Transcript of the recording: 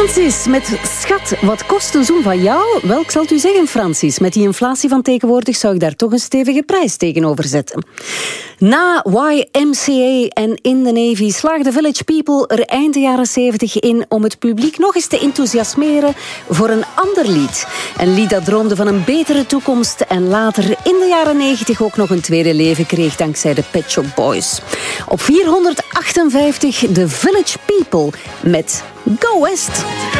Francis met Schat, wat kost een zoen van jou? Wel, ik zal het u zeggen, Francis. Met die inflatie van tegenwoordig zou ik daar toch een stevige prijs tegenover zetten. Na YMCA en In the Navy slaagde Village People er eind de jaren 70 in om het publiek nog eens te enthousiasmeren voor een ander lied. Een lied dat droomde van een betere toekomst en later in de jaren 90 ook nog een tweede leven kreeg dankzij de Pet Shop Boys. Op 458 de Village People met Go West.